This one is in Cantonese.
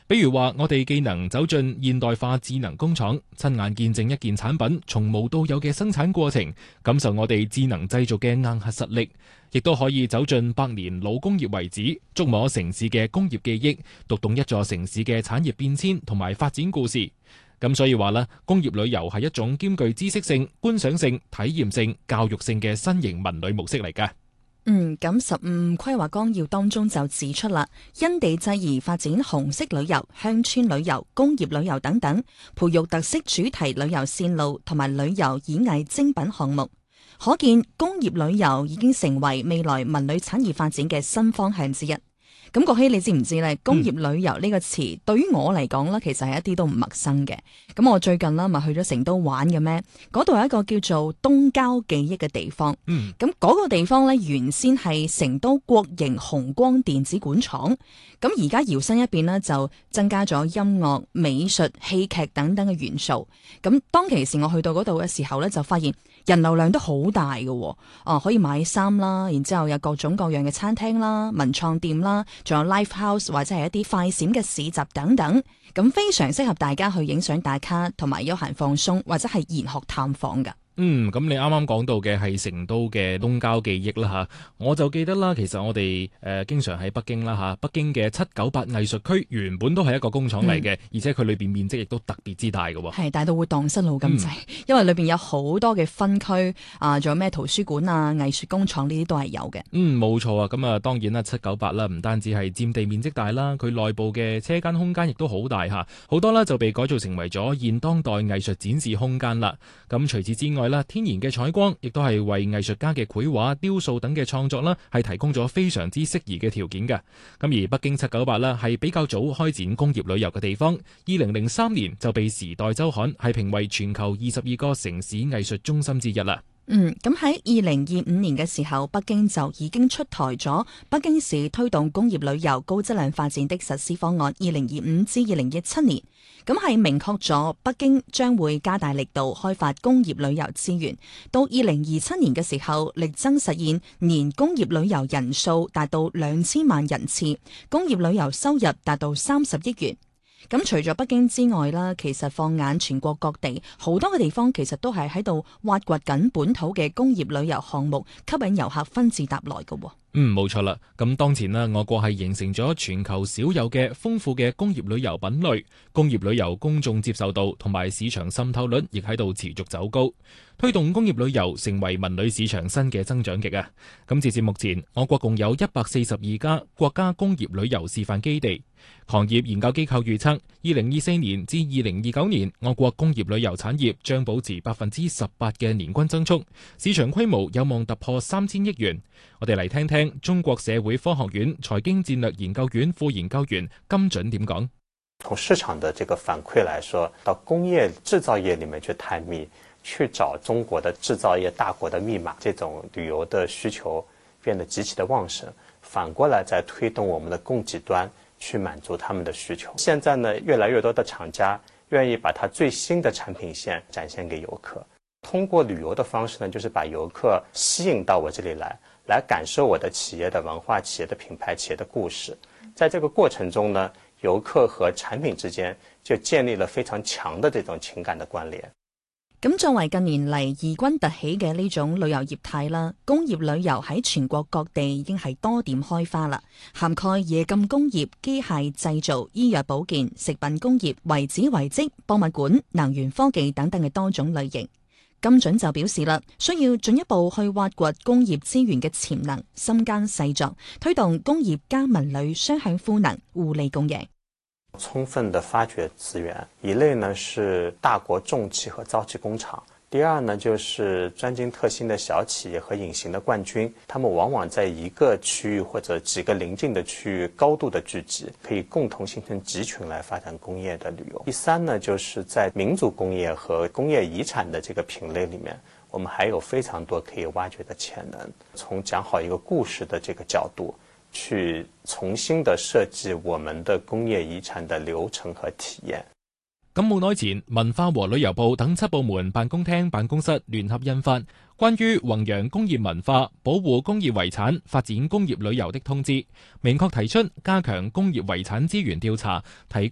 比如話，我哋既能走進現代化智能工廠，親眼見證一件產品從無到有嘅生產過程，感受我哋智能製造嘅硬核實力，亦都可以走進百年老工業遺址，觸摸城市嘅工業記憶，讀懂一座城市嘅產業變遷同埋發展故事。咁所以話咧，工業旅遊係一種兼具知識性、觀賞性、體驗性、教育性嘅新型文旅模式嚟㗎。 咁15規劃綱要當中就指出啦，因地制宜發展紅色旅遊、鄉村旅遊、工業旅遊等等，培育特色主題旅遊線路同埋旅遊演藝精品項目。可見工業旅遊已經成為未來文旅產業發展嘅新方向之一。咁國希，你知唔知咧？工業旅遊呢個詞對於我嚟講咧，其實係一啲都唔陌生嘅。咁我最近啦，咪去咗成都玩嘅咩？嗰度有一個叫做東郊記憶嘅地方。咁嗰個地方咧，原先係成都國營紅光電子管廠。咁而家搖身一變呢，就增加咗音樂、美術、戲劇等等嘅元素。咁當其時我去到嗰度嘅時候咧，就發現人流量都好大嘅。可以買衫啦，然之後有各種各樣嘅餐廳啦、文創店啦，仲有 live house 或者係一啲快閃嘅市集等等。咁非常適合大家去影相打卡同埋休閒放鬆，或者係研學探訪㗎。 咁你啱啱講到嘅係成都嘅東郊記憶啦吓，我就記得啦，其實我哋經常喺北京啦吓，北京嘅798藝術區原本都係一個工廠嚟嘅，而且佢裏邊面積亦都特別之大嘅喎， 係大到會蕩失路咁滯，因為裏邊有好多嘅分區啊，仲有咩圖書館啊、藝術工廠呢啲都係有嘅。冇錯啊，咁啊當然啦，798啦，唔單止係佔地面積大啦，佢內部嘅車間空間亦都好大吓，好多啦就被改造成為咗現當代藝術展示空間啦。咁除此之外，天然嘅採光亦都係為藝術家嘅繪畫、雕塑等嘅創作啦，係提供咗非常之適宜嘅條件嘅。咁而北京798啦，係比較早開展工業旅遊嘅地方，2003年就被《時代週刊》係評為全球22個城市藝術中心之一啦。 咁喺2025年嘅時候，北京就已經出台咗《北京市推動工業旅遊高質量發展的實施方案（2025至2017年）》。咁係明確咗北京將會加大力度開發工業旅遊資源，到2027年嘅時候，力爭實現年工業旅遊人數達到2000萬人次，工業旅遊收入達到30億元。咁除咗北京之外啦，其實放眼全國各地，好多嘅地方其實都係喺度挖掘緊本土嘅工業旅遊項目，吸引遊客紛至沓來嘅。 冇錯啦。咁當前呢，我國係形成咗全球少有嘅豐富嘅工業旅遊品類，工業旅遊公眾接受度同埋市場滲透率亦喺度持續走高，推動工業旅遊成為文旅市場新嘅增長極啊！咁截至目前，我國共有142家國家工業旅遊示範基地。行業研究機構預測，2024年至2029年，我國工業旅遊產業將保持18%嘅年均增速，市場規模有望突破3000億元。我哋嚟聽聽中國社會科學院財經戰略研究院副研究員金準點講。 從市場的這個反饋來說，到工業製造業裏面去探秘，去找中國的製造業大國的密碼，這種旅遊的需求變得極其的旺盛。反過來再推動我們的供給端去滿足他們的需求。現在呢，越來越多的廠家願意把它最新的產品線展現給遊客。通過旅遊的方式呢，就是把遊客吸引到我這裡來感受我的企業的文化、企業的品牌、企業的故事。在這個過程中呢，遊客和產品之間就建立了非常強的這種情感的關聯。 咁作為近年嚟異軍突起嘅呢種旅遊業態啦，工業旅遊喺全國各地已經係多點開花啦，涵蓋冶金工業、機械製造、醫藥保健、食品工業、遺址遺跡、博物館、能源科技等等嘅多種類型。金準就表示啦，需要進一步去挖掘工業資源嘅潛能，深耕細作，推動工業加文旅雙向賦能，互利共贏。 充分的發掘資源，一類呢是大國重器和造器工廠，第二呢就是專精特新的小企業和隱形的冠軍，他們往往在一個區域或者幾個鄰近的區域高度的聚集，可以共同形成集群來發展工業的旅遊。第三呢就是在民族工業和工業遺產的這個品類裡面，我們還有非常多可以挖掘的潛能，從講好一個故事的這個角度去重新的設計我們的工業遺產的流程和體驗。 咁冇耐前，文化和旅遊部等7部門辦公廳辦公室聯合印發關於弘揚工業文化、保護工業遺產、發展工業旅遊的通知，明確提出加強工業遺產資源調查，提